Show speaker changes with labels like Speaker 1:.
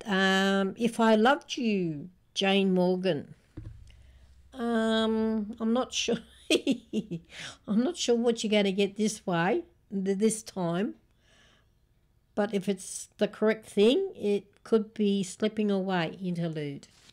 Speaker 1: If I Loved You, Jane Morgan. I'm not sure. I'm not sure what you're going to get this time. But if it's the correct thing, it could be Slipping Away interlude.